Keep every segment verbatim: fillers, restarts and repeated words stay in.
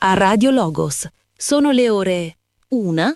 a Radio Logos. Sono le ore una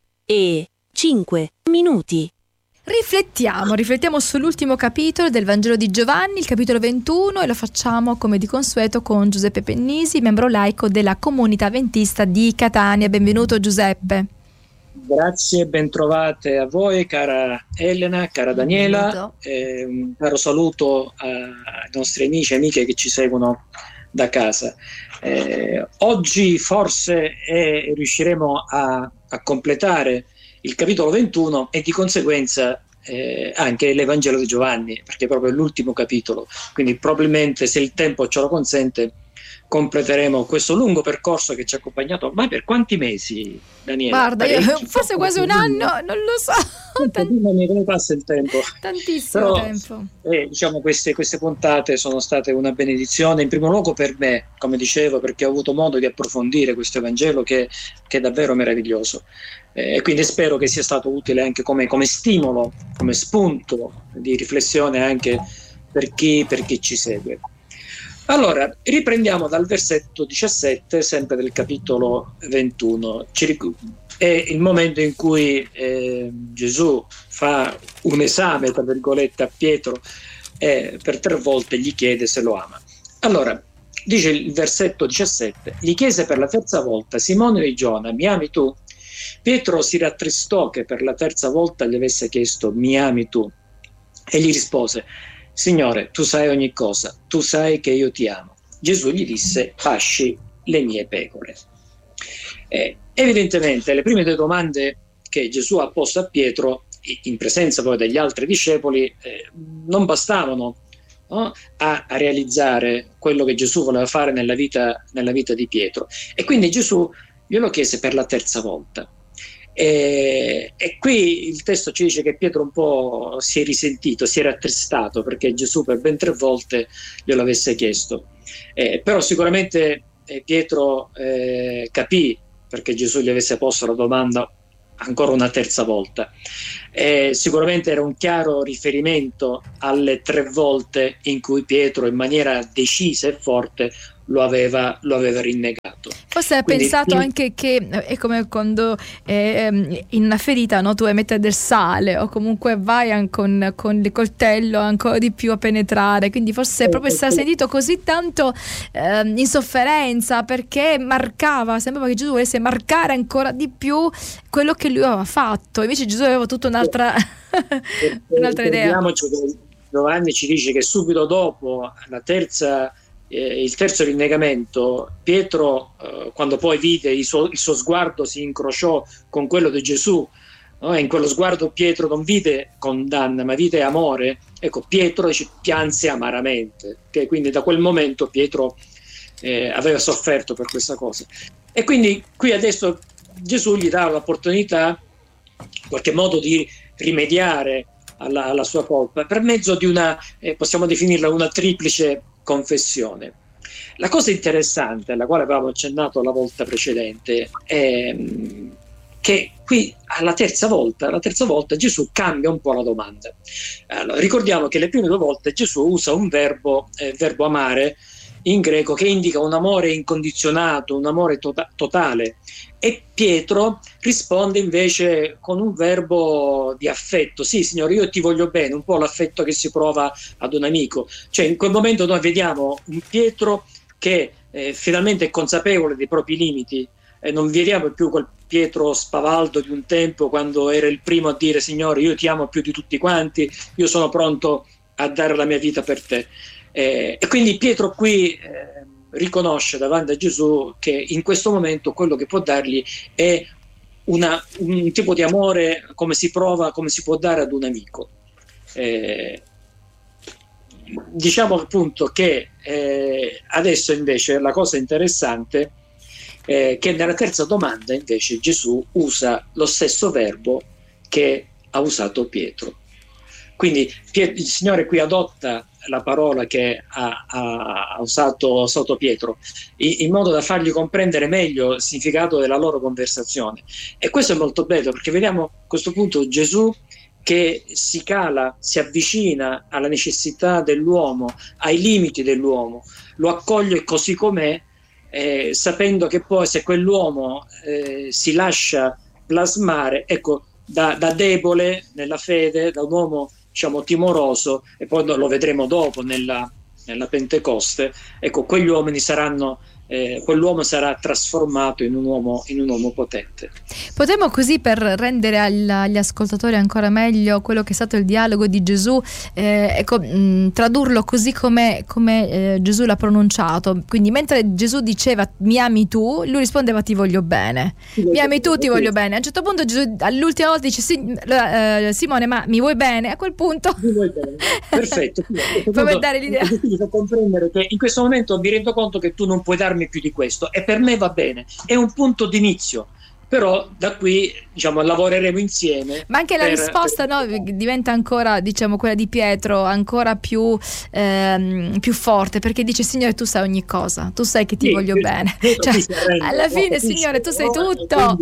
e cinque minuti. Riflettiamo, riflettiamo sull'ultimo capitolo del Vangelo di Giovanni, il capitolo ventuno, e lo facciamo come di consueto con Giuseppe Pennisi, membro laico della Comunità Adventista di Catania. Benvenuto Giuseppe. Grazie, bentrovate a voi, cara Elena, cara Daniela, eh, un caro saluto ai nostri amici e amiche che ci seguono da casa. Eh, oggi forse eh, riusciremo a, a completare il capitolo ventuno e di conseguenza eh, anche l'Evangelo di Giovanni, perché è proprio l'ultimo capitolo, quindi probabilmente, se il tempo ce lo consente, completeremo questo lungo percorso che ci ha accompagnato ormai per quanti mesi, Daniela? Guarda, io, forse quasi un anno, non lo so. Tant- come passa il tempo? Tantissimo Però, tempo. Eh, diciamo queste, queste puntate sono state una benedizione, in primo luogo per me, come dicevo, perché ho avuto modo di approfondire questo Evangelo che, che è davvero meraviglioso. E eh, quindi spero che sia stato utile anche come, come stimolo, come spunto di riflessione anche per chi, per chi ci segue. Allora, riprendiamo dal versetto diciassette, sempre del capitolo ventuno. Ci ric- è il momento in cui eh, Gesù fa un esame, tra virgolette, a Pietro e per tre volte gli chiede se lo ama. Allora, dice il versetto diciassette: gli chiese per la terza volta: Simone di Giona, mi ami tu? Pietro si rattristò che per la terza volta gli avesse chiesto: mi ami tu? E gli rispose: Signore, tu sai ogni cosa, tu sai che io ti amo. Gesù gli disse: pasci le mie pecore. Eh, evidentemente le prime due domande che Gesù ha posto a Pietro, in presenza poi degli altri discepoli, eh, non bastavano no, a, a realizzare quello che Gesù voleva fare nella vita, nella vita di Pietro. E quindi Gesù glielo chiese per la terza volta. E, e qui il testo ci dice che Pietro un po' si è risentito, si è rattristato perché Gesù per ben tre volte glielo avesse chiesto. Eh, però sicuramente eh, Pietro eh, capì perché Gesù gli avesse posto la domanda ancora una terza volta. Eh, sicuramente era un chiaro riferimento alle tre volte in cui Pietro in maniera decisa e forte lo aveva, lo aveva rinnegato. Forse hai Quindi, pensato anche che è come quando eh, in una ferita no, tu vuoi mettere del sale o comunque vai con, con il coltello ancora di più a penetrare, quindi forse proprio si è sentito così tanto eh, in sofferenza perché marcava, sembrava che Gesù volesse marcare ancora di più quello che lui aveva fatto, invece Gesù aveva tutta un'altra, un'altra idea. Giovanni ci dice che subito dopo la terza Eh, il terzo rinnegamento, Pietro, eh, quando poi vide il suo, il suo sguardo si incrociò con quello di Gesù, no? E in quello sguardo Pietro non vide condanna ma vide amore. Ecco, Pietro dice, pianse amaramente, che quindi da quel momento Pietro eh, aveva sofferto per questa cosa. E quindi qui adesso Gesù gli dà l'opportunità in qualche modo di rimediare alla, alla sua colpa per mezzo di una, eh, possiamo definirla una triplice confessione. La cosa interessante, alla quale avevamo accennato la volta precedente, è che qui alla terza volta, la terza volta Gesù cambia un po' la domanda. Allora, ricordiamo che le prime due volte Gesù usa un verbo, eh, verbo amare in greco, che indica un amore incondizionato, un amore to- totale. E Pietro risponde invece con un verbo di affetto. Sì, Signore, io ti voglio bene, un po' l'affetto che si prova ad un amico. Cioè, in quel momento noi vediamo un Pietro che eh, finalmente è consapevole dei propri limiti. Eh, non vediamo più quel Pietro spavaldo di un tempo, quando era il primo a dire: Signore, io ti amo più di tutti quanti, io sono pronto a dare la mia vita per te. Eh, e quindi Pietro qui eh, riconosce davanti a Gesù che in questo momento quello che può dargli è una, un tipo di amore come si prova, come si può dare ad un amico. Eh, diciamo appunto che eh, adesso invece la cosa interessante è che nella terza domanda invece Gesù usa lo stesso verbo che ha usato Pietro. Quindi il Signore qui adotta la parola che ha, ha usato, usato Pietro in, in modo da fargli comprendere meglio il significato della loro conversazione. E questo è molto bello, perché vediamo a questo punto Gesù che si cala, si avvicina alla necessità dell'uomo, ai limiti dell'uomo, lo accoglie così com'è, eh, sapendo che poi se quell'uomo eh, si lascia plasmare, ecco, da, da debole nella fede, da un uomo diciamo timoroso, e poi lo vedremo dopo nella, nella Pentecoste, ecco, quegli uomini saranno Eh, quell'uomo sarà trasformato in un uomo, in un uomo potente. Potremmo così, per rendere al, agli ascoltatori ancora meglio quello che è stato il dialogo di Gesù, eh, ecco, mh, tradurlo così come, come eh, Gesù l'ha pronunciato. Quindi mentre Gesù diceva mi ami tu, lui rispondeva ti voglio bene, mi ami tu, ti voglio bene. A un certo punto Gesù all'ultima volta dice sì, eh, Simone, ma mi vuoi bene? A quel punto mi vuoi bene. Perfetto. Per dare l'idea, ti fa comprendere che in questo momento mi rendo conto che tu non puoi darmi più di questo, e per me va bene, è un punto d'inizio, però da qui diciamo lavoreremo insieme. Ma anche la per, risposta per... no, diventa ancora, diciamo, quella di Pietro ancora più, ehm, più forte, perché dice Signore tu sai ogni cosa, tu sai che ti sì, voglio bene, cioè, alla fine Signore tu sai tutto.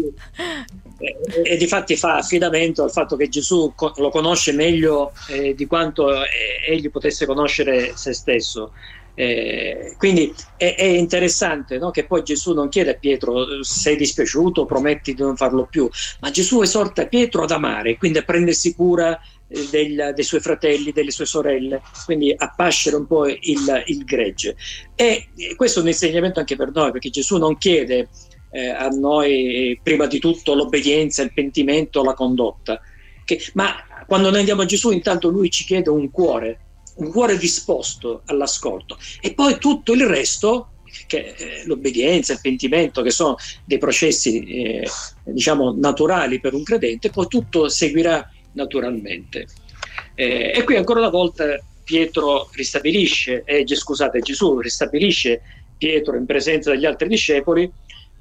E, e, e difatti fa affidamento al fatto che Gesù co- lo conosce meglio eh, di quanto eh, egli potesse conoscere se stesso. Eh, quindi è, è interessante, no? Che poi Gesù non chiede a Pietro sei dispiaciuto, prometti di non farlo più, ma Gesù esorta Pietro ad amare, quindi a prendersi cura eh, del, dei suoi fratelli, delle sue sorelle, quindi a pascere un po' il, il gregge. E questo è un insegnamento anche per noi, perché Gesù non chiede eh, a noi prima di tutto l'obbedienza, il pentimento, la condotta, che, ma quando noi andiamo a Gesù intanto lui ci chiede un cuore, un cuore disposto all'ascolto, e poi tutto il resto, che eh, l'obbedienza, il pentimento, che sono dei processi eh, diciamo naturali per un credente, poi tutto seguirà naturalmente. Eh, e qui ancora una volta Pietro ristabilisce, eh, scusate, Gesù ristabilisce Pietro in presenza degli altri discepoli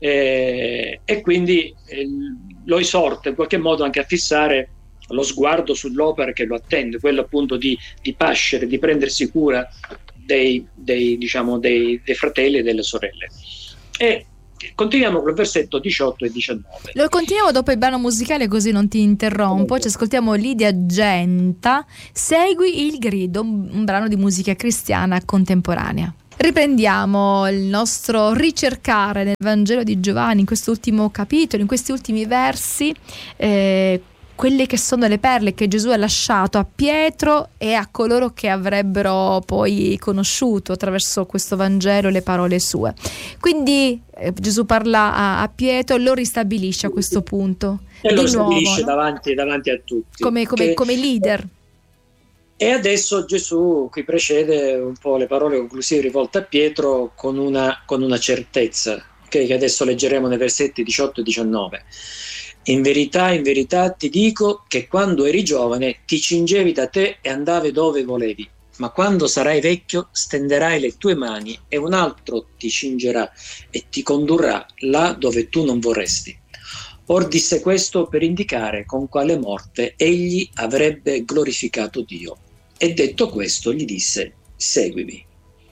eh, e quindi eh, lo esorta in qualche modo anche a fissare lo sguardo sull'opera che lo attende, quello appunto di, di pascere, di prendersi cura dei, dei, diciamo, dei, dei fratelli e delle sorelle. E continuiamo col versetto diciotto e diciannove. Lo continuiamo dopo il brano musicale, così non ti interrompo. Ci ascoltiamo Lidia Genta, Segui il grido, un brano di musica cristiana contemporanea. Riprendiamo il nostro ricercare nel Vangelo di Giovanni, in quest'ultimo capitolo, in questi ultimi versi, eh, quelle che sono le perle che Gesù ha lasciato a Pietro e a coloro che avrebbero poi conosciuto attraverso questo Vangelo le parole sue. Quindi eh, Gesù parla a, a Pietro, lo ristabilisce a questo punto. E di lo nuovo, ristabilisce no? davanti, davanti a tutti. Come, come, che... come leader. E adesso Gesù qui precede un po' le parole conclusive rivolte a Pietro con una, con una certezza, okay, che adesso leggeremo nei versetti diciotto e diciannove. In verità, in verità ti dico che quando eri giovane ti cingevi da te e andavi dove volevi, ma quando sarai vecchio stenderai le tue mani e un altro ti cingerà e ti condurrà là dove tu non vorresti. Or disse questo per indicare con quale morte egli avrebbe glorificato Dio. E detto questo gli disse: seguimi.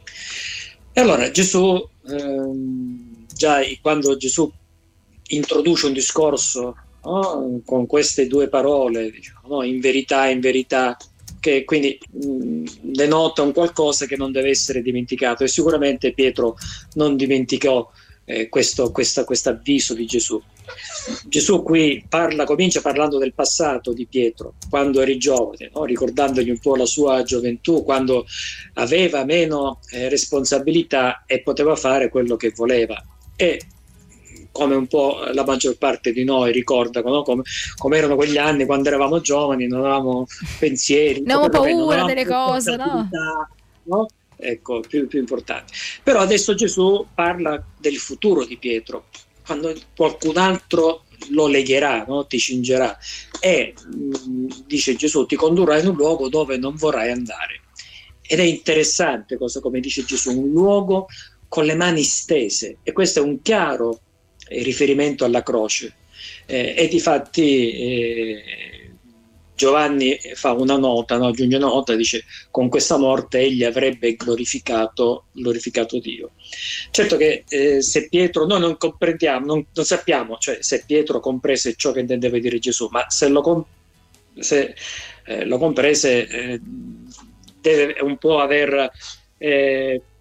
E allora Gesù, ehm, già quando Gesù introduce un discorso, no, con queste due parole, diciamo, no, in verità, in verità, che quindi mh, denota un qualcosa che non deve essere dimenticato, e sicuramente Pietro non dimenticò eh, questo avviso di Gesù. Gesù qui parla, comincia parlando del passato di Pietro, quando eri giovane, no? Ricordandogli un po' la sua gioventù, quando aveva meno eh, responsabilità e poteva fare quello che voleva. E come un po' la maggior parte di noi ricorda, no? come, come erano quegli anni quando eravamo giovani, non avevamo pensieri, non avevamo paura non avevamo delle cose, no? no? Ecco, più, più importante. Però adesso Gesù parla del futuro di Pietro, quando qualcun altro lo legherà, no? Ti cingerà, e mh, dice Gesù, ti condurrà in un luogo dove non vorrai andare. Ed è interessante cosa, come dice Gesù, un luogo con le mani stese, e questo è un chiaro eh, riferimento alla croce. Eh, e difatti eh, Giovanni fa una nota, no? aggiunge una nota, dice: con questa morte egli avrebbe glorificato, glorificato Dio. Certo che eh, se Pietro, noi non comprendiamo, non, non sappiamo, cioè se Pietro comprese ciò che intendeva dire Gesù, ma se lo, com- se, eh, lo comprese eh, deve un po' aver eh,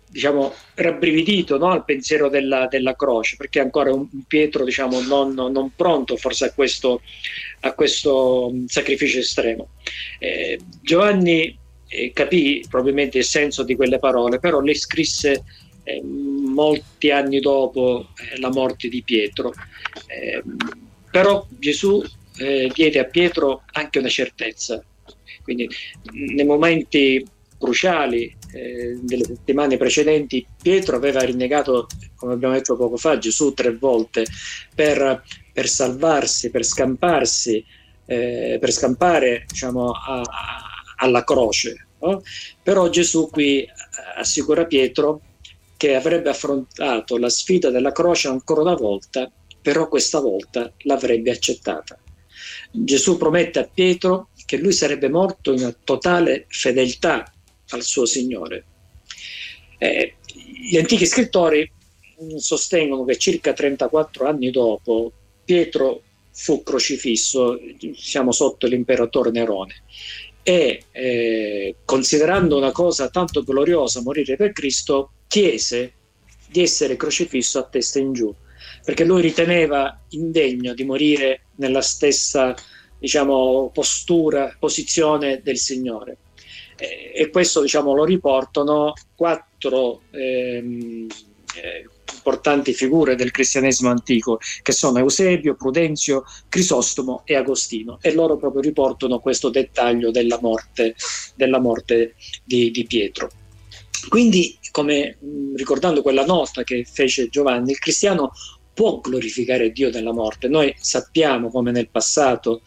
diciamo, rabbrividito, no, al pensiero della, della croce, perché ancora un, un Pietro, diciamo, non, non pronto forse a questo, a questo sacrificio estremo. Eh, Giovanni eh, capì probabilmente il senso di quelle parole, però le scrisse eh, molti anni dopo eh, la morte di Pietro. Eh, però Gesù eh, diede a Pietro anche una certezza, quindi nei momenti cruciali eh, delle settimane precedenti Pietro aveva rinnegato, come abbiamo detto poco fa, Gesù tre volte per, per salvarsi, per scamparsi, eh, per scampare, diciamo, a, a, alla croce, no? Però Gesù qui assicura Pietro che avrebbe affrontato la sfida della croce ancora una volta, però questa volta l'avrebbe accettata. Gesù promette a Pietro che lui sarebbe morto in totale fedeltà al suo Signore. Eh, gli antichi scrittori sostengono che circa trentaquattro anni dopo Pietro fu crocifisso, siamo sotto l'imperatore Nerone, e eh, considerando una cosa tanto gloriosa, morire per Cristo, chiese di essere crocifisso a testa in giù, perché lui riteneva indegno di morire nella stessa, diciamo, postura, posizione del Signore. Eh, e questo, diciamo, lo riportano quattro ehm, eh, importanti figure del cristianesimo antico, che sono Eusebio, Prudenzio, Crisostomo e Agostino, e loro proprio riportano questo dettaglio della morte, della morte di, di Pietro. Quindi, come mh, ricordando quella nota che fece Giovanni, il cristiano può glorificare Dio nella morte. Noi sappiamo come nel passato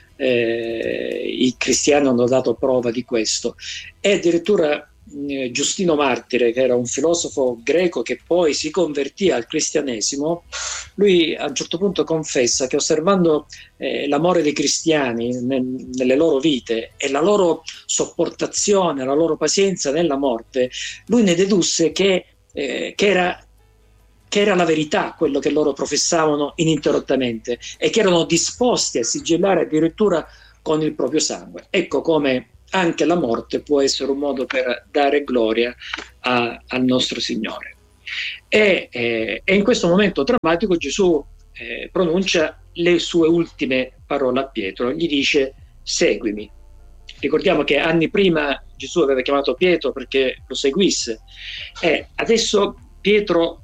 eh, i cristiani hanno dato prova di questo, e addirittura eh, Giustino Martire, che era un filosofo greco che poi si convertì al cristianesimo, lui a un certo punto confessa che osservando eh, l'amore dei cristiani nel, nelle loro vite e la loro sopportazione, la loro pazienza nella morte, lui ne dedusse che, eh, che era che era la verità quello che loro professavano ininterrottamente e che erano disposti a sigillare addirittura con il proprio sangue. Ecco come anche la morte può essere un modo per dare gloria a, al nostro Signore. E, eh, e in questo momento drammatico Gesù eh, pronuncia le sue ultime parole a Pietro, gli dice: seguimi. Ricordiamo che anni prima Gesù aveva chiamato Pietro perché lo seguisse, e adesso Pietro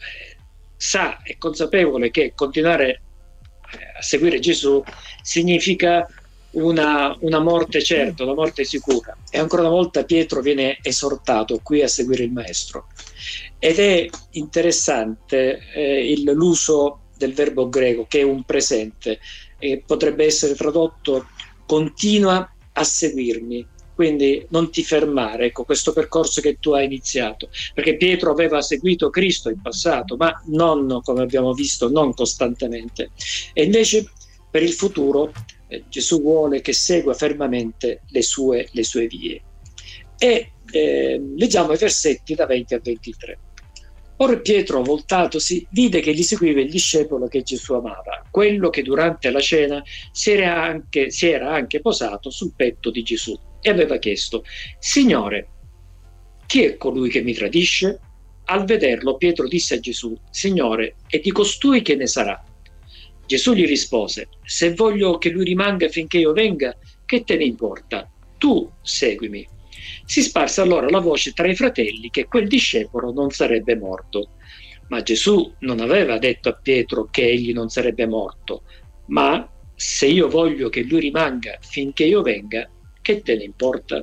sa, è consapevole che continuare a seguire Gesù significa una, una morte certa, una morte sicura, e ancora una volta Pietro viene esortato qui a seguire il Maestro. Ed è interessante eh, il, l'uso del verbo greco, che è un presente, e potrebbe essere tradotto: continua a seguirmi. Quindi non ti fermare, ecco, questo percorso che tu hai iniziato, perché Pietro aveva seguito Cristo in passato, ma non, come abbiamo visto, non costantemente. E invece per il futuro eh, Gesù vuole che segua fermamente le sue, le sue vie. E eh, leggiamo i versetti da venti a ventitré. Ora Pietro, voltatosi, vide che gli seguiva il discepolo che Gesù amava, quello che durante la cena si era anche, si era anche posato sul petto di Gesù, e aveva chiesto: Signore, chi è colui che mi tradisce? Al vederlo Pietro disse a Gesù: Signore, e di costui che ne sarà? Gesù gli rispose: se voglio che lui rimanga finché io venga, che te ne importa? Tu seguimi. Si sparse allora la voce tra i fratelli che quel discepolo non sarebbe morto. Ma Gesù non aveva detto a Pietro che egli non sarebbe morto, ma: se io voglio che lui rimanga finché io venga, che te ne importa?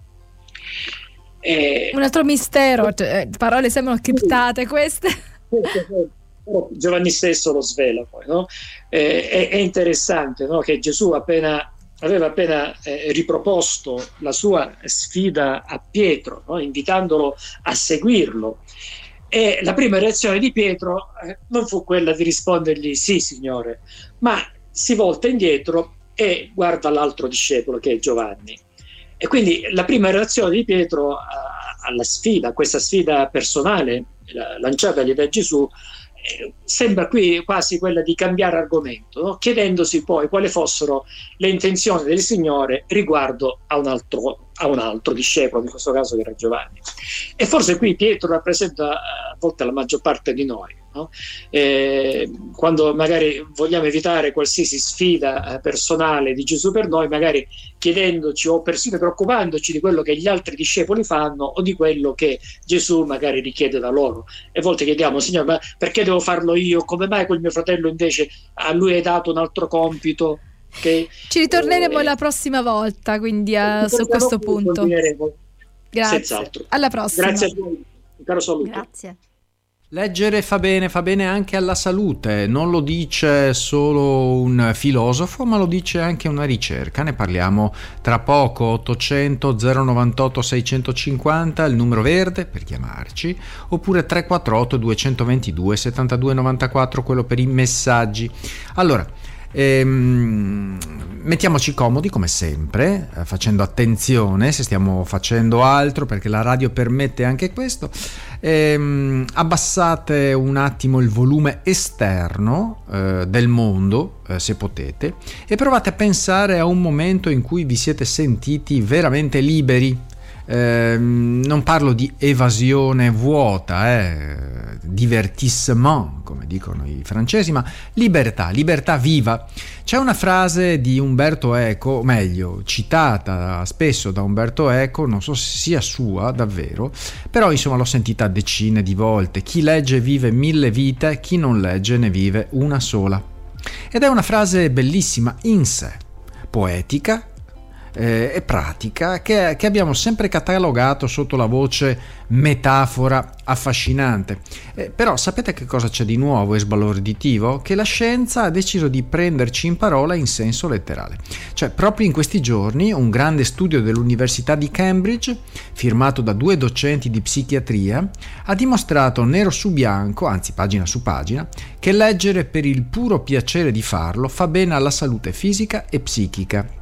Eh, Un altro mistero, cioè, parole sembrano criptate queste. Giovanni stesso lo svela poi, no? Eh, è, è interessante, no? Che Gesù appena aveva appena eh, riproposto la sua sfida a Pietro, no? Invitandolo a seguirlo, e la prima reazione di Pietro eh, non fu quella di rispondergli sì signore, ma si volta indietro e guarda l'altro discepolo, che è Giovanni. E quindi la prima reazione di Pietro a, alla sfida, a questa sfida personale la, lanciatagli da Gesù, eh, sembra qui quasi quella di cambiare argomento, no? Chiedendosi poi quali fossero le intenzioni del Signore riguardo a un altro, a un altro discepolo, in questo caso che era Giovanni. E forse qui Pietro rappresenta a volte la maggior parte di noi, no? Eh, quando magari vogliamo evitare qualsiasi sfida eh, personale di Gesù per noi, magari chiedendoci o persino preoccupandoci di quello che gli altri discepoli fanno o di quello che Gesù magari richiede da loro. E a volte chiediamo: Signore, ma perché devo farlo io? Come mai quel mio fratello invece a lui hai dato un altro compito? Okay? Ci ritorneremo eh, la prossima volta, quindi uh, su questo punto. Grazie. Senz'altro. Alla prossima. Grazie a voi. Un caro saluto. Grazie. Leggere fa bene, fa bene anche alla salute, non lo dice solo un filosofo, ma lo dice anche una ricerca. Ne parliamo tra poco. Ottocento zero novantotto seicentocinquanta, il numero verde per chiamarci, oppure tre quattro otto due due due settantadue novantaquattro, quello per i messaggi. Allora, ehm, mettiamoci comodi come sempre, eh, facendo attenzione se stiamo facendo altro, perché la radio permette anche questo. Ehm, abbassate un attimo il volume esterno eh, del mondo, eh, se potete, e provate a pensare a un momento in cui vi siete sentiti veramente liberi. Eh, non parlo di evasione vuota, eh, divertissement, come dicono i francesi, ma libertà, libertà viva. C'è una frase di Umberto Eco, o meglio, citata spesso da Umberto Eco, non so se sia sua davvero, però insomma l'ho sentita decine di volte: chi legge vive mille vite, chi non legge ne vive una sola. Ed è una frase bellissima in sé, poetica, Eh, e pratica, che, che abbiamo sempre catalogato sotto la voce metafora affascinante. Eh, però sapete che cosa c'è di nuovo e sbalorditivo? Che la scienza ha deciso di prenderci in parola in senso letterale. Cioè, proprio in questi giorni un grande studio dell'Università di Cambridge, firmato da due docenti di psichiatria, ha dimostrato nero su bianco, anzi pagina su pagina, che leggere per il puro piacere di farlo fa bene alla salute fisica e psichica.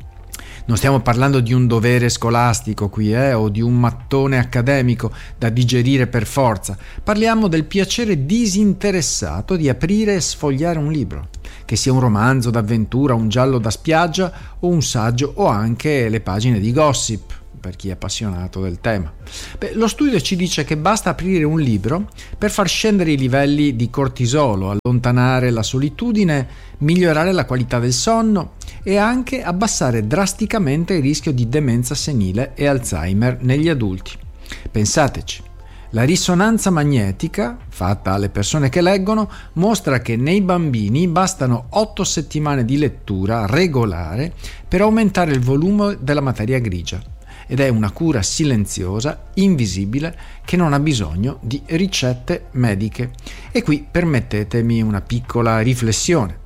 Non stiamo parlando di un dovere scolastico qui, eh, o di un mattone accademico da digerire per forza. Parliamo del piacere disinteressato di aprire e sfogliare un libro, che sia un romanzo d'avventura, un giallo da spiaggia o un saggio, o anche le pagine di gossip, per chi è appassionato del tema. Beh, lo studio ci dice che basta aprire un libro per far scendere i livelli di cortisolo, allontanare la solitudine, migliorare la qualità del sonno e anche abbassare drasticamente il rischio di demenza senile e Alzheimer negli adulti. Pensateci. La risonanza magnetica, fatta alle persone che leggono, mostra che nei bambini bastano otto settimane di lettura regolare per aumentare il volume della materia grigia. Ed è una cura silenziosa, invisibile, che non ha bisogno di ricette mediche. E qui permettetemi una piccola riflessione,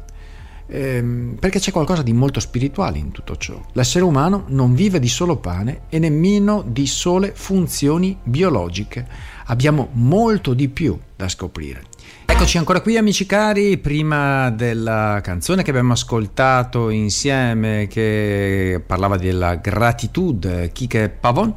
ehm, perché c'è qualcosa di molto spirituale in tutto ciò. L'essere umano non vive di solo pane e nemmeno di sole funzioni biologiche. Abbiamo molto di più da scoprire. Eccoci ancora qui, amici cari, prima della canzone che abbiamo ascoltato insieme, che parlava della gratitude, Quique Pavón,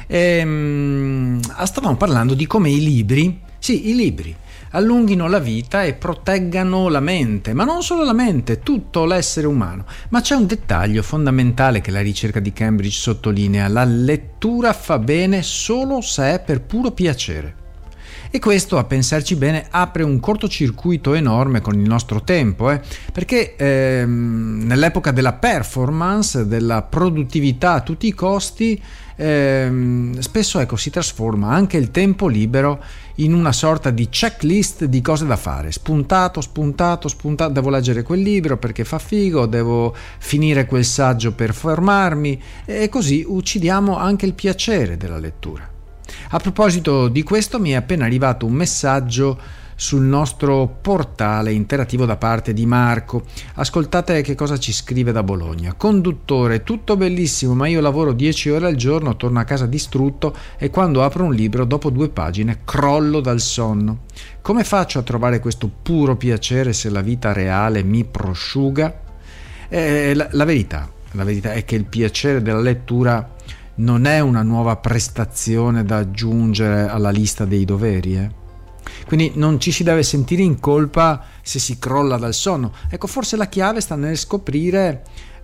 ehm, stavamo parlando di come i libri, sì, i libri, allunghino la vita e proteggano la mente, ma non solo la mente, tutto l'essere umano. Ma c'è un dettaglio fondamentale che la ricerca di Cambridge sottolinea: la lettura fa bene solo se è per puro piacere. E questo, a pensarci bene, apre un cortocircuito enorme con il nostro tempo, eh? perché ehm, nell'epoca della performance, della produttività a tutti i costi, ehm, spesso ecco, si trasforma anche il tempo libero in una sorta di checklist di cose da fare, spuntato, spuntato, spuntato, devo leggere quel libro perché fa figo, devo finire quel saggio per formarmi, e così uccidiamo anche il piacere della lettura. A proposito di questo, mi è appena arrivato un messaggio sul nostro portale interattivo da parte di Marco. Ascoltate che cosa ci scrive da Bologna. Conduttore, tutto bellissimo, ma io lavoro dieci ore al giorno, torno a casa distrutto e quando apro un libro, dopo due pagine, crollo dal sonno. Come faccio a trovare questo puro piacere se la vita reale mi prosciuga? Eh, la, la verità, la verità è che il piacere della lettura non è una nuova prestazione da aggiungere alla lista dei doveri, eh? Quindi non ci si deve sentire in colpa se si crolla dal sonno. Ecco, forse la chiave sta nel scoprire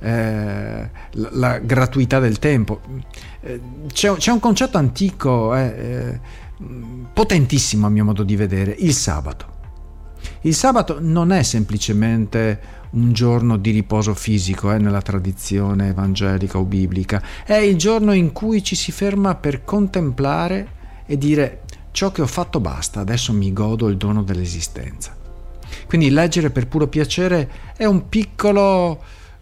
eh, la, la gratuità del tempo. Eh, c'è, c'è un concetto antico, eh, eh, potentissimo a mio modo di vedere, il sabato. Il sabato non è semplicemente un giorno di riposo fisico eh, nella tradizione evangelica o biblica, è il giorno in cui ci si ferma per contemplare e dire: ciò che ho fatto basta, adesso mi godo il dono dell'esistenza. Quindi leggere per puro piacere è un piccolo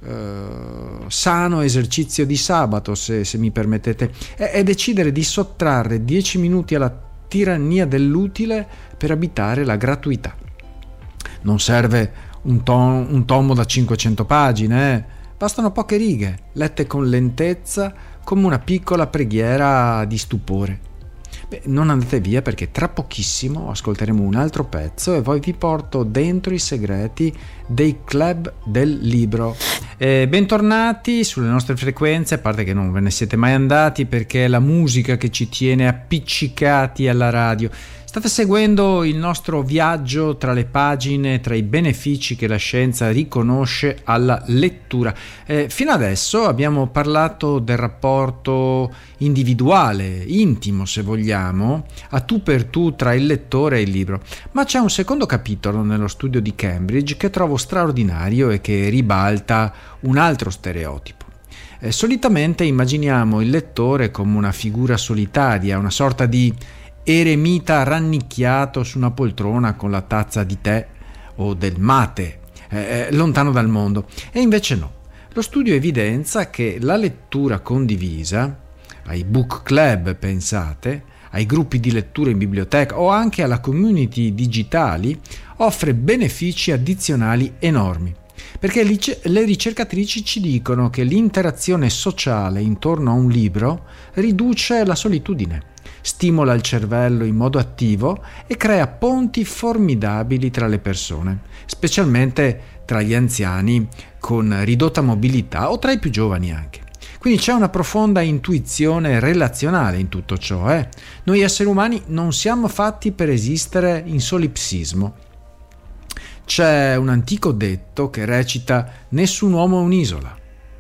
eh, sano esercizio di sabato, se, se mi permettete, è, è decidere di sottrarre dieci minuti alla tirannia dell'utile per abitare la gratuità. Non serve un, tom, un tomo da cinquecento pagine, eh? Bastano poche righe, lette con lentezza, come una piccola preghiera di stupore. Beh, non andate via, perché tra pochissimo ascolteremo un altro pezzo e poi vi porto dentro i segreti dei club del libro. Eh, bentornati sulle nostre frequenze, a parte che non ve ne siete mai andati, perché è la musica che ci tiene appiccicati alla radio. State seguendo il nostro viaggio tra le pagine, tra i benefici che la scienza riconosce alla lettura. Eh, fino adesso abbiamo parlato del rapporto individuale, intimo se vogliamo, a tu per tu tra il lettore e il libro. Ma c'è un secondo capitolo nello studio di Cambridge che trovo straordinario e che ribalta un altro stereotipo. Eh, solitamente immaginiamo il lettore come una figura solitaria, una sorta di eremita rannicchiato su una poltrona con la tazza di tè o del mate, eh, lontano dal mondo. E invece no. Lo studio evidenzia che la lettura condivisa, ai book club pensate, ai gruppi di lettura in biblioteca o anche alla community digitali, offre benefici addizionali enormi. Perché le ricercatrici ci dicono che l'interazione sociale intorno a un libro riduce la solitudine, stimola il cervello in modo attivo e crea ponti formidabili tra le persone, specialmente tra gli anziani con ridotta mobilità o tra i più giovani anche. Quindi c'è una profonda intuizione relazionale in tutto ciò. Eh? Noi esseri umani non siamo fatti per esistere in solipsismo. C'è un antico detto che recita: nessun uomo è un'isola.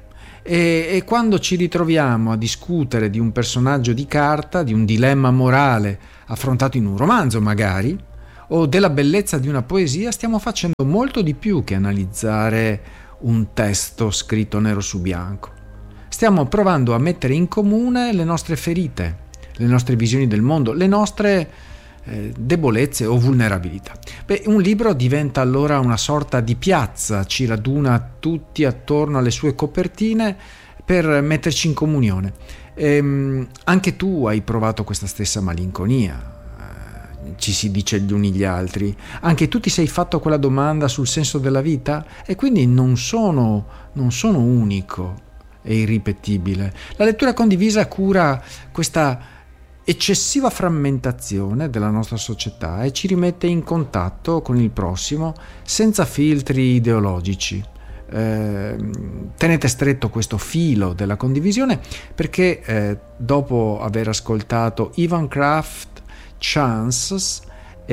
E, e quando ci ritroviamo a discutere di un personaggio di carta, di un dilemma morale affrontato in un romanzo magari, o della bellezza di una poesia, stiamo facendo molto di più che analizzare un testo scritto nero su bianco. Stiamo provando a mettere in comune le nostre ferite, le nostre visioni del mondo, le nostre eh, debolezze o vulnerabilità. Beh, un libro diventa allora una sorta di piazza, ci raduna tutti attorno alle sue copertine per metterci in comunione. Ehm, anche tu hai provato questa stessa malinconia, eh, ci si dice gli uni gli altri. Anche tu ti sei fatto quella domanda sul senso della vita, e quindi non sono, non sono unico e irripetibile. La lettura condivisa cura questa eccessiva frammentazione della nostra società e ci rimette in contatto con il prossimo senza filtri ideologici. Eh, tenete stretto questo filo della condivisione, perché eh, dopo aver ascoltato Ivan Kraft, Chances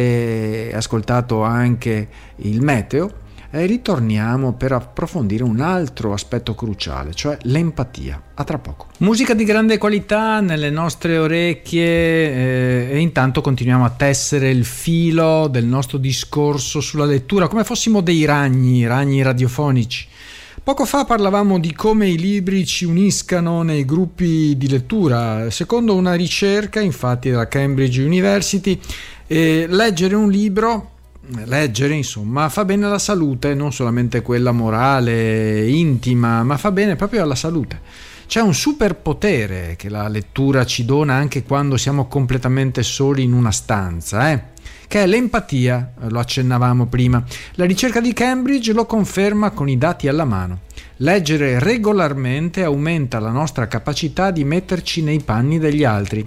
e ascoltato anche il meteo, e ritorniamo per approfondire un altro aspetto cruciale, cioè l'empatia. A tra poco. Musica di grande qualità nelle nostre orecchie eh, e intanto continuiamo a tessere il filo del nostro discorso sulla lettura come fossimo dei ragni, ragni radiofonici. Poco fa parlavamo di come i libri ci uniscano nei gruppi di lettura. Secondo una ricerca, infatti, della Cambridge University, eh, leggere un libro Leggere, insomma, fa bene alla salute, non solamente quella morale, intima, ma fa bene proprio alla salute. C'è un superpotere che la lettura ci dona anche quando siamo completamente soli in una stanza, eh? che è l'empatia, lo accennavamo prima. La ricerca di Cambridge lo conferma con i dati alla mano. Leggere regolarmente aumenta la nostra capacità di metterci nei panni degli altri.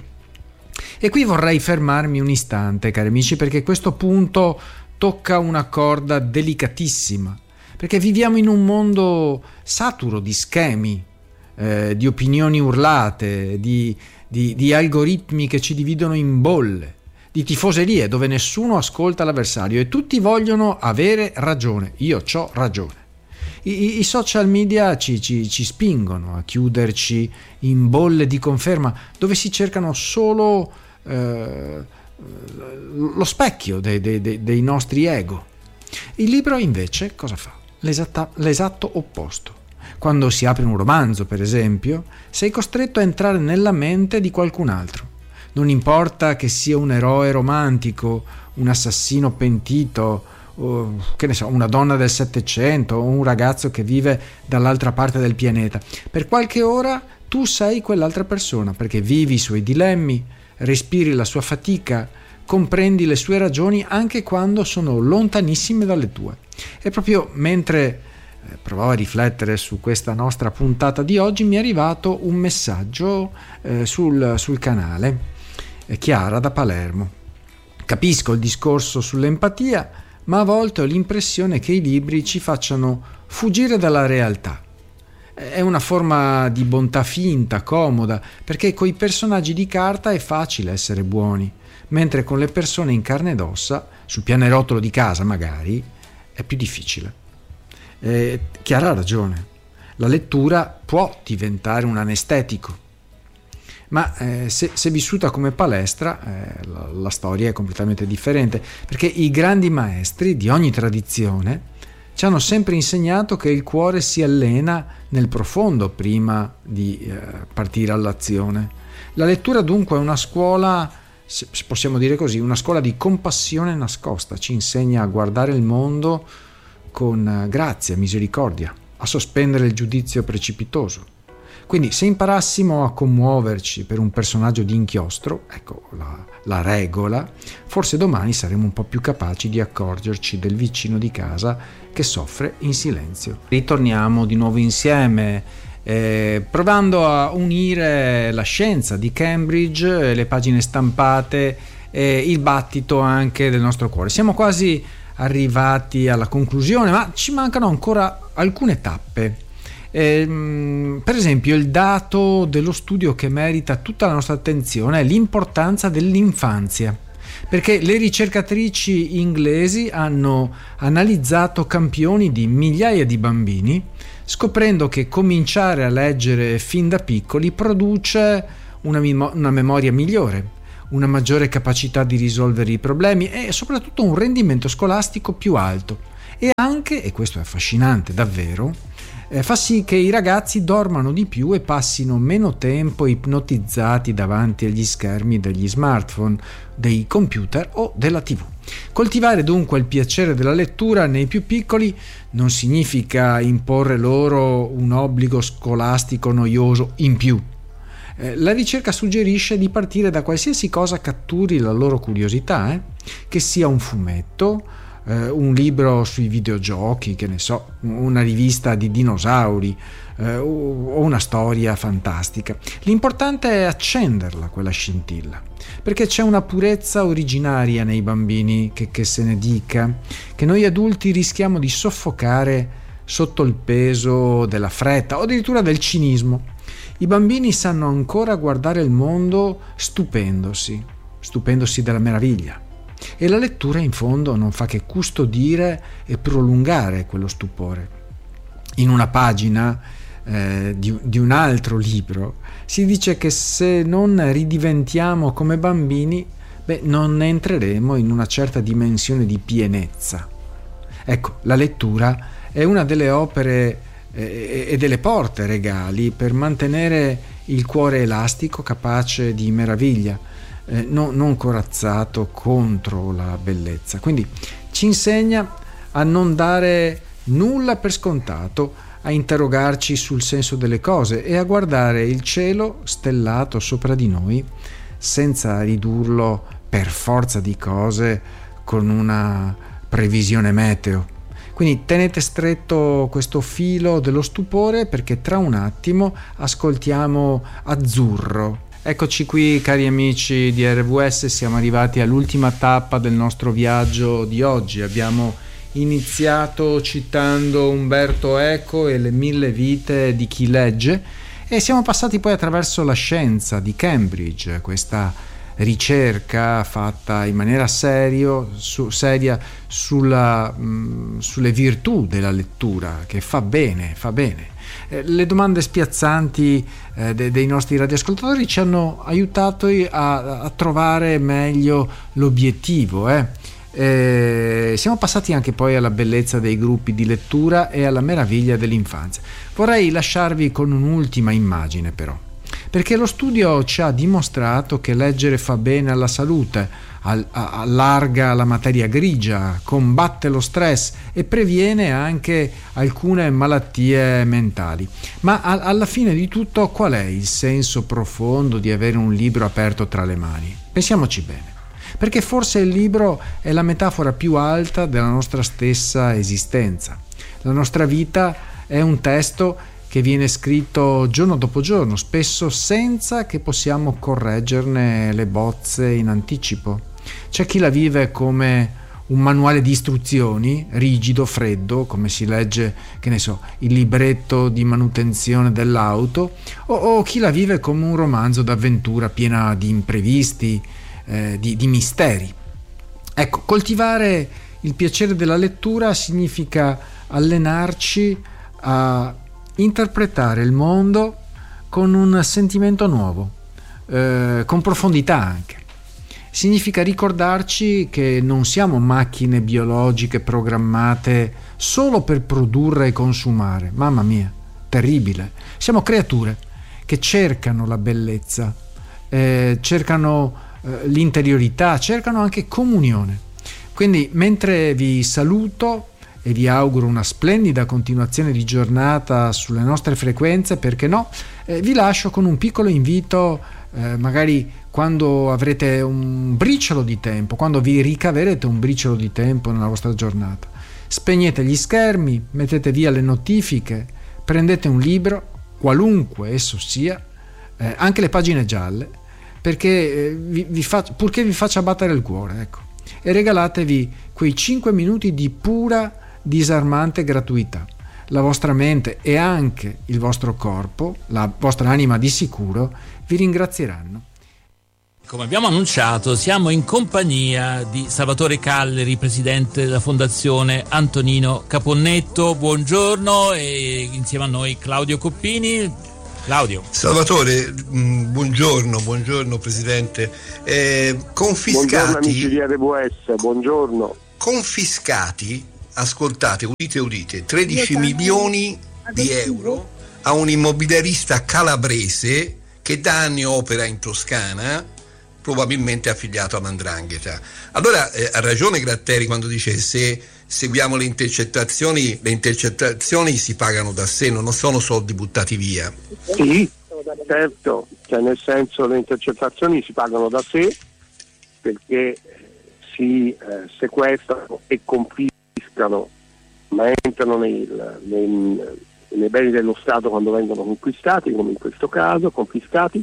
E qui vorrei fermarmi un istante, cari amici, perché questo punto tocca una corda delicatissima, perché viviamo in un mondo saturo di schemi, eh, di opinioni urlate, di, di, di algoritmi che ci dividono in bolle, di tifoserie dove nessuno ascolta l'avversario e tutti vogliono avere ragione. Io c'ho ragione. I, i social media ci, ci, ci spingono a chiuderci in bolle di conferma dove si cercano solo eh, lo specchio dei, dei, dei nostri ego. Il libro invece cosa fa? L'esatta, l'esatto opposto. Quando si apre un romanzo, per esempio, sei costretto a entrare nella mente di qualcun altro. Non importa che sia un eroe romantico, un assassino pentito, o, che ne so, una donna del Settecento o un ragazzo che vive dall'altra parte del pianeta. Per qualche ora tu sei quell'altra persona, perché vivi i suoi dilemmi, respiri la sua fatica, comprendi le sue ragioni anche quando sono lontanissime dalle tue. E proprio mentre provavo a riflettere su questa nostra puntata di oggi mi è arrivato un messaggio eh, sul, sul canale. Chiara da Palermo. Capisco il discorso sull'empatia, ma a volte ho l'impressione che i libri ci facciano fuggire dalla realtà. È una forma di bontà finta, comoda, perché coi personaggi di carta è facile essere buoni, mentre con le persone in carne ed ossa, sul pianerottolo di casa magari, è più difficile. Eh, Chiara ha ragione. La lettura può diventare un anestetico, ma eh, se, se vissuta come palestra eh, la, la storia è completamente differente, perché i grandi maestri di ogni tradizione ci hanno sempre insegnato che il cuore si allena nel profondo prima di eh, partire all'azione. La lettura dunque è una scuola, se possiamo dire così, una scuola di compassione nascosta, ci insegna a guardare il mondo con grazia, misericordia, a sospendere il giudizio precipitoso. Quindi se imparassimo a commuoverci per un personaggio di inchiostro, ecco la, la regola, forse domani saremo un po' più capaci di accorgerci del vicino di casa che soffre in silenzio. Ritorniamo di nuovo insieme, eh, provando a unire la scienza di Cambridge, le pagine stampate e il battito anche del nostro cuore. Siamo quasi arrivati alla conclusione, ma ci mancano ancora alcune tappe. Eh, per esempio, il dato dello studio che merita tutta la nostra attenzione è l'importanza dell'infanzia, perché le ricercatrici inglesi hanno analizzato campioni di migliaia di bambini, scoprendo che cominciare a leggere fin da piccoli produce una, mimo- una memoria migliore, una maggiore capacità di risolvere i problemi e soprattutto un rendimento scolastico più alto. E anche, e questo è affascinante davvero, eh, fa sì che i ragazzi dormano di più e passino meno tempo ipnotizzati davanti agli schermi degli smartphone, dei computer o della tivù. Coltivare dunque il piacere della lettura nei più piccoli non significa imporre loro un obbligo scolastico noioso in più. La ricerca suggerisce di partire da qualsiasi cosa catturi la loro curiosità, eh? Che sia un fumetto, eh, un libro sui videogiochi, che ne so, una rivista di dinosauri eh, o una storia fantastica. L'importante è accenderla quella scintilla, perché c'è una purezza originaria nei bambini che, che se ne dica, che noi adulti rischiamo di soffocare sotto il peso della fretta o addirittura del cinismo. I bambini sanno ancora guardare il mondo stupendosi, stupendosi della meraviglia. E la lettura in fondo non fa che custodire e prolungare quello stupore. In una pagina eh, di, di un altro libro si dice che se non ridiventiamo come bambini, beh, non entreremo in una certa dimensione di pienezza. Ecco, la lettura è una delle opere e delle porte regali per mantenere il cuore elastico, capace di meraviglia, eh, no, non corazzato contro la bellezza. Quindi ci insegna a non dare nulla per scontato, a interrogarci sul senso delle cose e a guardare il cielo stellato sopra di noi senza ridurlo per forza di cose con una previsione meteo. Quindi tenete stretto questo filo dello stupore, perché tra un attimo ascoltiamo Azzurro. Eccoci qui, cari amici di R W S, siamo arrivati all'ultima tappa del nostro viaggio di oggi. Abbiamo iniziato citando Umberto Eco e le mille vite di chi legge e siamo passati poi attraverso la scienza di Cambridge, questa ricerca fatta in maniera serio, su, seria sulla, mh, sulle virtù della lettura, che fa bene, fa bene. Eh, le domande spiazzanti eh, de, dei nostri radioascoltatori ci hanno aiutato a, a trovare meglio l'obiettivo. Eh. Eh, siamo passati anche poi alla bellezza dei gruppi di lettura e alla meraviglia dell'infanzia. Vorrei lasciarvi con un'ultima immagine, però, perché lo studio ci ha dimostrato che leggere fa bene alla salute, allarga la materia grigia, combatte lo stress e previene anche alcune malattie mentali. Ma alla fine di tutto, qual è il senso profondo di avere un libro aperto tra le mani? Pensiamoci bene, perché forse il libro è la metafora più alta della nostra stessa esistenza. La nostra vita è un testo che viene scritto giorno dopo giorno, spesso senza che possiamo correggerne le bozze in anticipo. C'è chi la vive come un manuale di istruzioni, rigido, freddo, come si legge, che ne so, il libretto di manutenzione dell'auto, o, o chi la vive come un romanzo d'avventura piena di imprevisti, eh, di, di misteri. Ecco, coltivare il piacere della lettura significa allenarci a interpretare il mondo con un sentimento nuovo, eh, con profondità anche. Significa ricordarci che non siamo macchine biologiche programmate solo per produrre e consumare. Mamma mia, terribile. Siamo creature che cercano la bellezza, eh, cercano eh, l'interiorità, cercano anche comunione. Quindi, mentre vi saluto e vi auguro una splendida continuazione di giornata sulle nostre frequenze, perché no, eh, vi lascio con un piccolo invito, eh, magari quando avrete un briciolo di tempo, quando vi ricaverete un briciolo di tempo nella vostra giornata. Spegnete gli schermi, mettete via le notifiche, prendete un libro, qualunque esso sia, eh, anche le pagine gialle, perché eh, vi, vi fa, purché vi faccia battere il cuore, ecco, e regalatevi quei cinque minuti di pura, disarmante gratuità. La vostra mente e anche il vostro corpo, la vostra anima di sicuro, vi ringrazieranno. Come abbiamo annunciato, siamo in compagnia di Salvatore Calleri, presidente della Fondazione Antonino Caponnetto. Buongiorno, e insieme a noi Claudio Coppini. Claudio. Salvatore, buongiorno, buongiorno presidente. Eh, confiscati. Buongiorno amici di R W S, buongiorno. Confiscati, ascoltate, udite, udite, tredici milioni di euro a un immobiliarista calabrese che da anni opera in Toscana, probabilmente affiliato a 'Ndrangheta. Allora eh, ha ragione Gratteri quando dice: se seguiamo le intercettazioni, le intercettazioni si pagano da sé, non sono soldi buttati via. Sì, certo, cioè nel senso le intercettazioni si pagano da sé perché si eh, sequestrano e confiscano, ma entrano nei, nei, nei beni dello Stato quando vengono conquistati, come in questo caso, confiscati,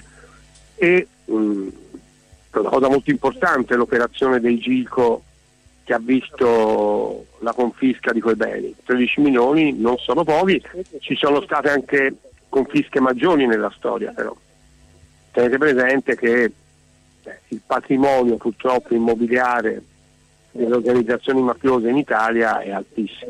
e mh, una cosa molto importante è l'operazione dei Gilco, che ha visto la confisca di quei beni. tredici milioni non sono pochi, ci sono state anche confische maggiori nella storia, però tenete presente che eh, il patrimonio purtroppo immobiliare delle organizzazioni mafiose in Italia è altissimo,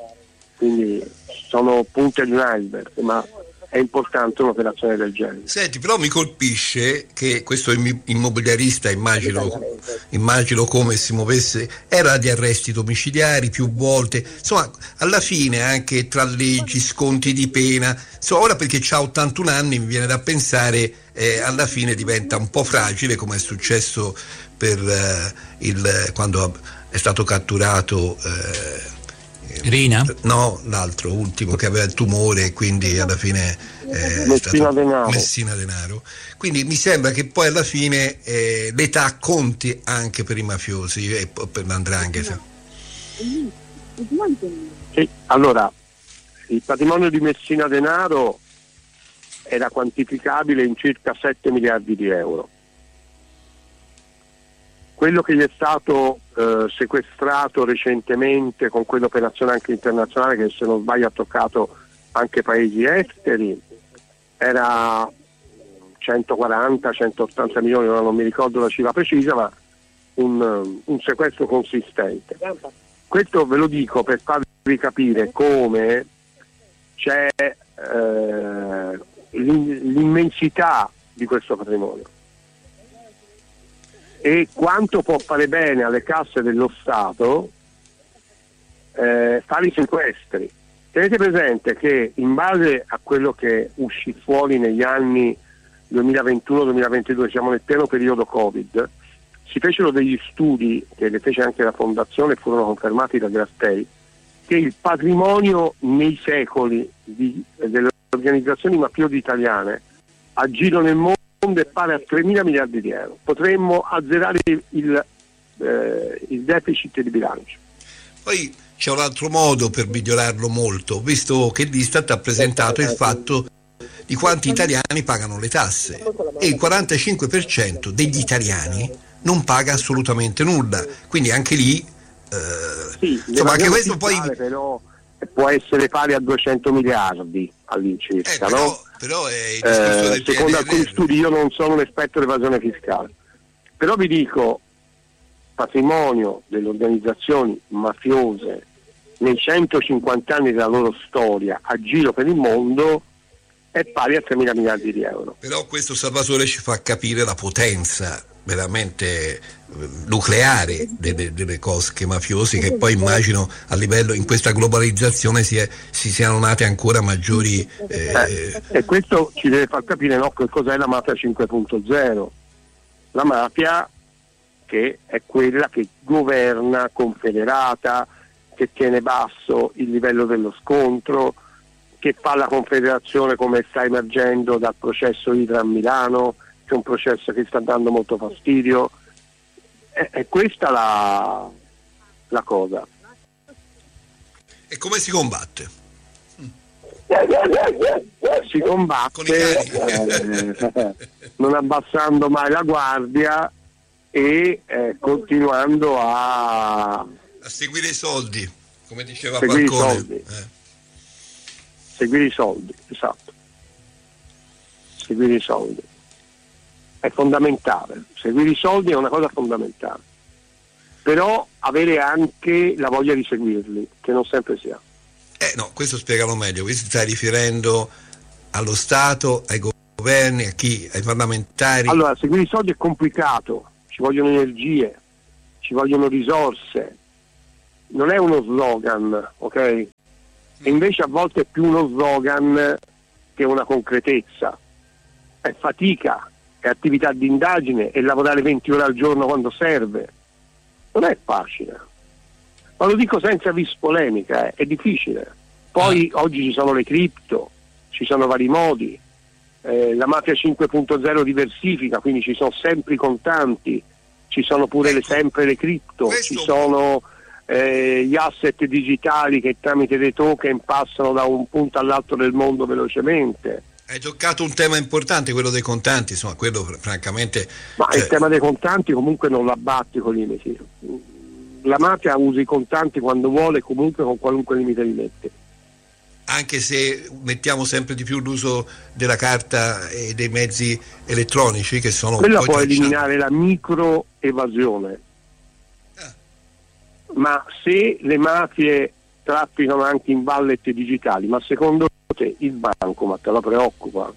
quindi sono punte di un iceberg, ma è importante un'operazione del genere. Senti, però mi colpisce che questo immobiliarista, immagino, immagino come si muovesse, era di arresti domiciliari più volte, insomma alla fine anche tra leggi, sconti di pena, insomma, ora perché c'ha ottantuno anni mi viene da pensare eh, alla fine diventa un po' fragile, come è successo per eh, il quando è stato catturato eh, Rina? No, l'altro, ultimo, che aveva il tumore e quindi alla fine eh, Messina, è stato Denaro. Messina Denaro. Quindi mi sembra che poi alla fine eh, l'età conti anche per i mafiosi e per l'Ndrangheta. Sì, allora, il patrimonio di Messina Denaro era quantificabile in circa sette miliardi di euro. Quello che gli è stato eh, sequestrato recentemente con quell'operazione anche internazionale, che se non sbaglio ha toccato anche paesi esteri, era centoquaranta centottanta milioni, ora non mi ricordo la cifra precisa, ma un, un sequestro consistente. Questo ve lo dico per farvi capire come c'è eh, l'immensità di questo patrimonio e quanto può fare bene alle casse dello Stato eh, fare i sequestri. Tenete presente che in base a quello che uscì fuori negli anni duemilaventuno duemilaventidue, siamo nel pieno periodo Covid, si fecero degli studi, che le fece anche la Fondazione, furono confermati da Grattei, che il patrimonio nei secoli di, delle organizzazioni mafiose italiane a giro nel mondo è pari a tremila miliardi di euro. Potremmo azzerare il, eh, il deficit di bilancio. Poi c'è un altro modo per migliorarlo molto, visto che l'Istat ha presentato il fatto di quanti italiani pagano le tasse e il quarantacinque per cento degli italiani non paga assolutamente nulla, quindi anche lì eh, sì, insomma anche questo poi però può essere pari a duecento miliardi all'incirca, eh, però, no? però è il discorso eh, del secondo P N R R. alcuni studi, io non sono un esperto dell'evasione fiscale, però vi dico, patrimonio delle organizzazioni mafiose nei centocinquanta anni della loro storia a giro per il mondo è pari a tremila miliardi di euro. Però questo, Salvatore, ci fa capire la potenza veramente eh, nucleare delle, delle cosche mafiose, che poi immagino a livello, in questa globalizzazione si, è, si siano nate ancora maggiori eh, eh, e questo ci deve far capire, no, che cos'è la mafia cinque punto zero. La mafia che è quella che governa confederata, che tiene basso il livello dello scontro, che fa la confederazione come sta emergendo dal processo Idra a Milano, che è un processo che sta dando molto fastidio. È, è questa la, la cosa. E come si combatte? Si combatte eh, non abbassando mai la guardia e eh, continuando a a seguire i soldi, come diceva seguire Falcone. I soldi. Eh. Seguire i soldi, esatto. Seguire i soldi. È fondamentale. Seguire i soldi è una cosa fondamentale. Però avere anche la voglia di seguirli, che non sempre si ha. Eh no, questo spiegalo meglio. Qui si sta riferendo allo Stato, ai governi, a chi? Ai parlamentari? Allora, seguire i soldi è complicato, ci vogliono energie, ci vogliono risorse. Non è uno slogan, ok? E invece a volte è più uno slogan che una concretezza. È fatica, è attività di indagine, è lavorare venti ore al giorno quando serve. Non è facile. Ma lo dico senza vis polemica, eh. È difficile. Poi ah. oggi ci sono le cripto, ci sono vari modi, eh, la mafia cinque punto zero diversifica, quindi ci sono sempre i contanti, ci sono pure le, sempre le cripto, Questo... ci sono eh, gli asset digitali che tramite dei token passano da un punto all'altro del mondo velocemente. Hai toccato un tema importante, quello dei contanti, insomma, quello francamente... Ma cioè... il tema dei contanti comunque non lo abbatti con i limiti. La mafia usa i contanti quando vuole, comunque con qualunque limite li mette. Anche se mettiamo sempre di più l'uso della carta e dei mezzi elettronici che sono... Quella poi può tracciati. eliminare la microevasione. Ah. Ma se le mafie trafficano anche in wallet digitali, ma secondo te il bancomat la preoccupa?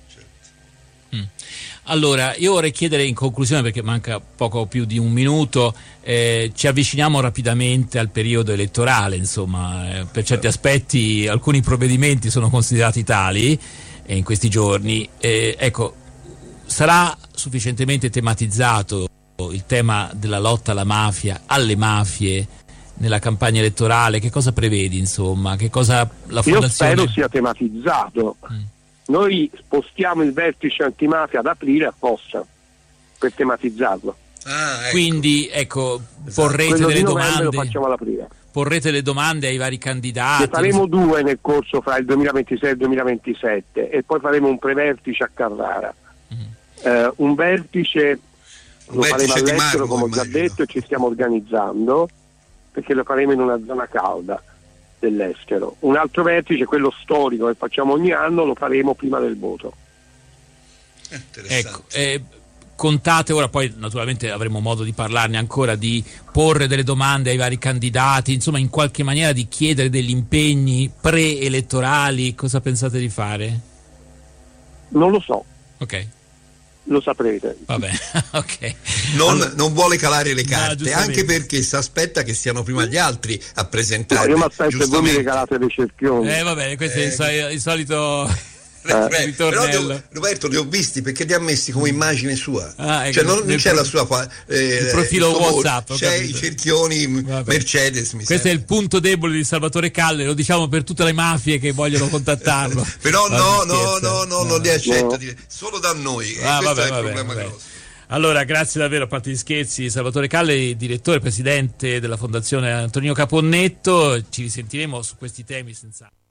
Mm. Allora, io vorrei chiedere in conclusione, perché manca poco più di un minuto, eh, ci avviciniamo rapidamente al periodo elettorale, insomma, eh, per certi aspetti alcuni provvedimenti sono considerati tali eh, in questi giorni. Eh, ecco, sarà sufficientemente tematizzato il tema della lotta alla mafia, alle mafie nella campagna elettorale? Che cosa prevedi, insomma? Che cosa la fondazione... Io spero sia tematizzato. Mm. Noi spostiamo il vertice antimafia ad aprile apposta per tematizzarlo. Ah, ecco. Quindi ecco, esatto. porrete Quello delle di novembre domande. lo facciamo all'aprile. Porrete le domande ai vari candidati. Ne faremo due nel corso fra il duemilaventisei e il duemilaventisette e poi faremo un prevertice a Carrara. Mm-hmm. Eh, un vertice un lo vertice faremo all'estero, Marco, come ho già immagino. detto, e ci stiamo organizzando perché lo faremo in una zona calda dell'estero. Un altro vertice, quello storico che facciamo ogni anno, lo faremo prima del voto. Ecco, eh, contate ora, poi naturalmente avremo modo di parlarne ancora, di porre delle domande ai vari candidati, insomma in qualche maniera di chiedere degli impegni preelettorali. Cosa pensate di fare? Non lo so. Ok. Lo saprete. Vabbè, ok. Non, Allora, non vuole calare le no, carte, giustamente. anche perché si aspetta che siano prima gli altri a presentare. No, io mi aspetto che voi mi giustamente. regalate le cerchioni. Eh vabbè, questo è il, Eh, so- il solito Eh, però ritornello. li ho- Roberto, li ho visti perché li ha messi come immagine sua. Ah, ecco, cioè non, non nel c'è pro- la sua qua- eh, il profilo suo volto, WhatsApp, ho c'è capito. i cerchioni Vabbè. Mercedes, mi Questo è sembra. il punto debole di Salvatore Calle, lo diciamo per tutte le mafie che vogliono contattarlo. Però Ma no, si no, scherza. no, no, non li accetta, No. dire- solo da noi. E Ah, questo vabbè, è il vabbè, problema vabbè. grosso. Allora, grazie davvero, a parte gli scherzi, Salvatore Calle, direttore, presidente della Fondazione Antonino Caponnetto. Ci risentiremo su questi temi senza